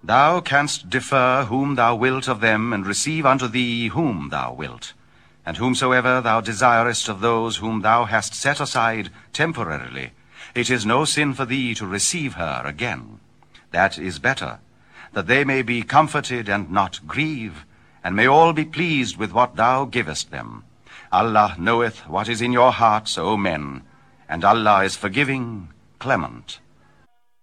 Thou canst defer whom thou wilt of them, and receive unto thee whom thou wilt. And whomsoever thou desirest of those whom thou hast set aside temporarily, it is no sin for thee to receive her again. That is better, that they may be comforted and not grieve, and may all be pleased with what thou givest them. Allah knoweth what is in your hearts, O men, and Allah is forgiving, clement.